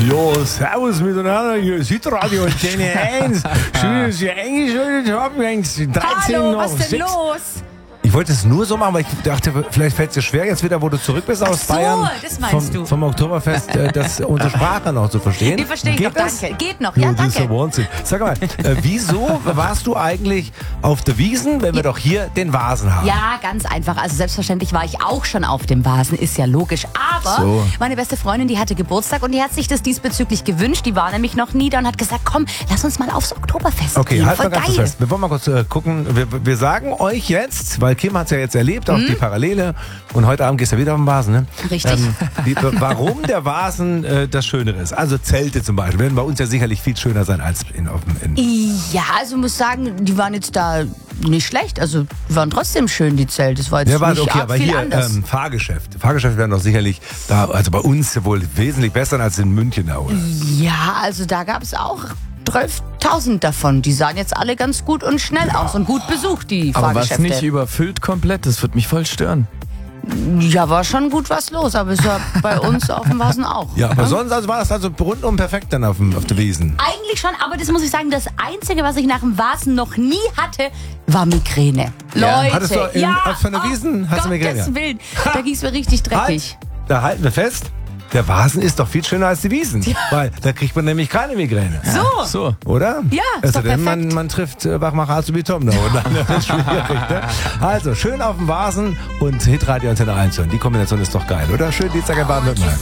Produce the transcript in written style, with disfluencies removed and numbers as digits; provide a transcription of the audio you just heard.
Ja, servus miteinander, hier ist Hitradio Antenne 1. Schön, dass ihr eingeschaltet habt. 13 Hallo, nach was denn 6. los? Ich wollte es nur so machen, weil ich dachte, vielleicht fällt es dir schwer, jetzt wieder, wo du zurück bist aus so, Bayern. das meinst du. Vom Oktoberfest, unsere Sprache noch zu verstehen. Die verstehe ich Geht noch, das? danke. Geht noch, ja, Das ist danke. der Wahnsinn. Sag mal, wieso warst du eigentlich auf der Wiesn, wenn wir doch hier den Vasen haben? Ja, ganz einfach. Also selbstverständlich war ich auch schon auf dem Vasen, ist ja logisch. Aber So. meine beste Freundin, die hatte Geburtstag und die hat sich das diesbezüglich gewünscht. Die war nämlich noch nie da und hat gesagt, komm, lass uns mal aufs Oktoberfest Okay, gehen. halt Voll mal ganz geil. fest. Wir wollen mal kurz gucken. Wir sagen euch jetzt, weil Kim hat es ja jetzt erlebt, auch die Parallele. Und heute Abend gehst du wieder auf den Vasen, ne? Richtig. Warum der Vasen das Schönere ist. Also Zelte zum Beispiel werden bei uns ja sicherlich viel schöner sein als in. Ja, also muss sagen, die waren jetzt da nicht schlecht. Also die waren trotzdem schön, die Zelte. Das war jetzt Ja, war nicht okay, arg aber viel hier anders. Fahrgeschäfte. Fahrgeschäfte werden doch sicherlich da, also bei uns wohl wesentlich besser als in München da, oder? Ja, also da gab es auch 12.000 davon. Die sahen jetzt alle ganz gut und schnell aus und gut besucht, die Aber was Fahrgeschäfte. nicht überfüllt komplett, das wird mich voll stören. Ja, war schon gut was los, aber ist ja bei uns auf dem Vasen auch. Ja, aber ne? sonst also war das also rundum perfekt dann auf der Wiesn. Eigentlich schon, aber das muss ich sagen, das Einzige, was ich nach dem Vasen noch nie hatte, war Migräne. Ja. Leute, Hattest du auf der Wiesn hast du Migräne? Gottes Willen, da ging es mir richtig dreckig. Halt, da halten wir fest, der Vasen ist doch viel schöner als die Wiesn. Weil da kriegt man nämlich keine Migräne. So. Oder? Ja, ist doch denn perfekt. man trifft Wachmacher Azubitom da. Und dann ist das schwierig, ne? Also, schön auf dem Vasen und Hitradio Antenne 1 hören. Die Kombination ist doch geil, oder? Schön Dienstag in Baden-Württemberg.